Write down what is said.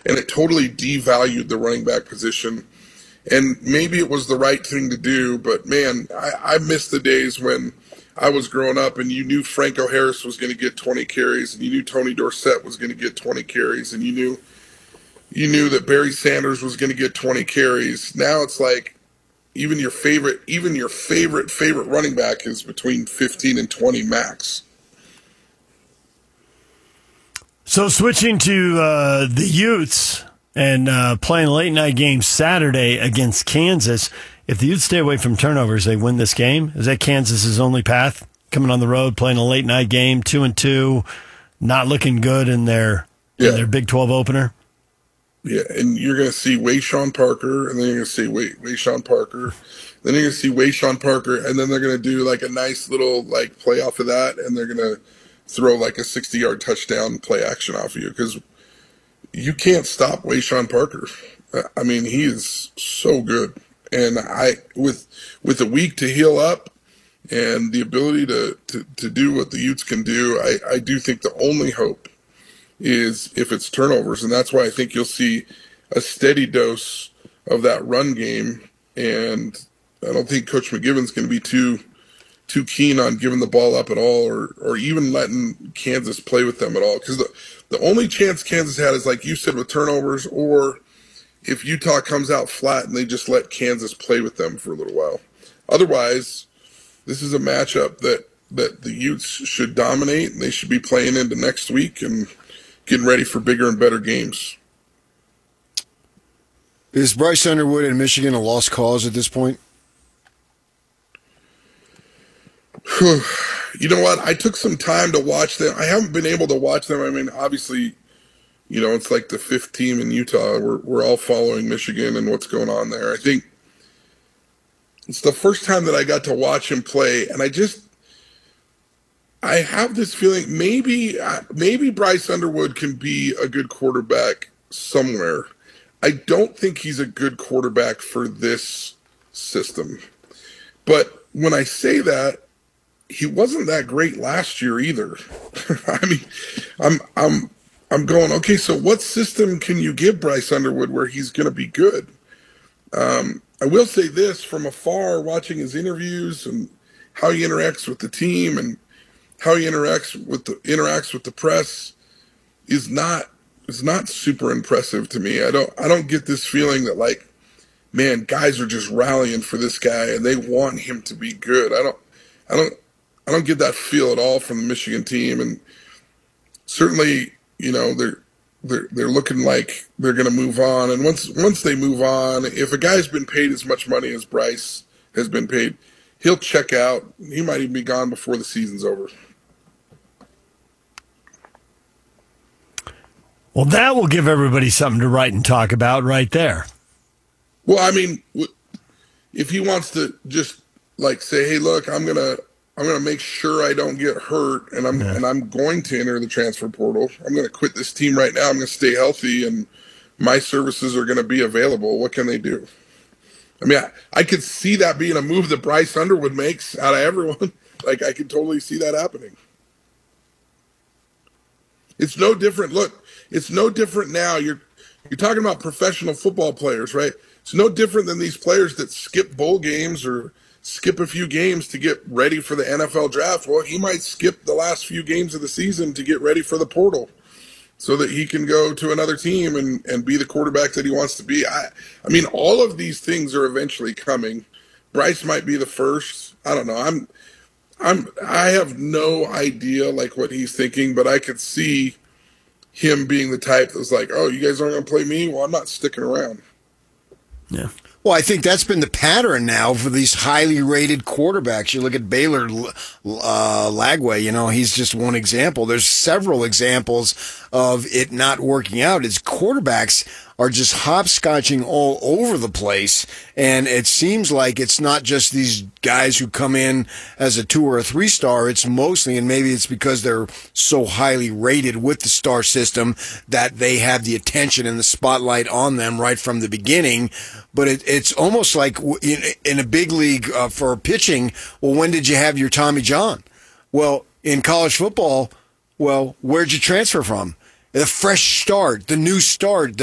and it totally devalued the running back position. And maybe it was the right thing to do, but man, I miss the days when I was growing up and you knew Franco Harris was going to get 20 carries, and you knew Tony Dorsett was going to get 20 carries, and you knew that Barry Sanders was going to get 20 carries. Now it's like even your favorite running back is between 15 and 20 max. So switching to the Utes and playing a late night game Saturday against Kansas. If the Utes stay away from turnovers, they win this game. Is that Kansas's only path? Coming on the road, playing a late night game, 2-2, not looking good in their Big 12 opener. Yeah, and you're going to see Wayshawn Parker, and then you're going to see Wayshawn Parker, then you're going to see Wayshawn Parker, and then they're going to do like a nice little like play off of that, and they're going to throw like a 60-yard touchdown play action off of you, because you can't stop Wayshawn Parker. I mean, he is so good, and with a week to heal up and the ability to do what the Utes can do, I do think the only hope is if it's turnovers, and that's why I think you'll see a steady dose of that run game, and I don't think Coach McGivern's going to be too keen on giving the ball up at all, or even letting Kansas play with them at all, because the only chance Kansas had is, like you said, with turnovers, or if Utah comes out flat and they just let Kansas play with them for a little while. Otherwise, this is a matchup that the Utes should dominate, and they should be playing into next week and getting ready for bigger and better games. Is Bryce Underwood in Michigan a lost cause at this point? You know what? I took some time to watch them. I haven't been able to watch them. I mean, obviously, it's like the fifth team in Utah. We're all following Michigan and what's going on there. I think it's the first time that I got to watch him play, and I have this feeling maybe Bryce Underwood can be a good quarterback somewhere. I don't think he's a good quarterback for this system. But when I say that, he wasn't that great last year either. I mean, I'm going, okay, so what system can you give Bryce Underwood where he's going to be good? I will say this, from afar, watching his interviews and how he interacts with the team and how he interacts with the press is not super impressive to me. I don't get this feeling that, like, man, guys are just rallying for this guy and they want him to be good. I don't get that feel at all from the Michigan team, and certainly, they're looking like they're going to move on. And once they move on, if a guy's been paid as much money as Bryce has been paid, he'll check out. He might even be gone before the season's over. Well, that will give everybody something to write and talk about right there. Well, I mean, if he wants to just like say, "Hey, look, I'm gonna make sure I don't get hurt, and I'm going to enter the transfer portal. I'm going to quit this team right now. I'm going to stay healthy, and my services are going to be available." What can they do? I mean, I could see that being a move that Bryce Underwood makes out of everyone. Like, I could totally see that happening. It's no different. Look, it's no different now. You're talking about professional football players, right? It's no different than these players that skip bowl games or skip a few games to get ready for the NFL draft. Well, he might skip the last few games of the season to get ready for the portal so that he can go to another team and be the quarterback that he wants to be. I mean, all of these things are eventually coming. Bryce might be the first. I don't know. I have no idea like what he's thinking, but I could see him being the type that's like, "Oh, you guys aren't going to play me? Well, I'm not sticking around." Yeah. Well, I think that's been the pattern now for these highly rated quarterbacks. You look at Baylor Lagway, he's just one example. There's several examples of it not working out. His quarterbacks are just hopscotching all over the place, and it seems like it's not just these guys who come in as a 2 or a 3 star. It's mostly, and maybe it's because they're so highly rated with the star system that they have the attention and the spotlight on them right from the beginning. But it's almost like in a big league for pitching, well, when did you have your Tommy John? Well, in college football, well, where'd you transfer from? The fresh start, the new start,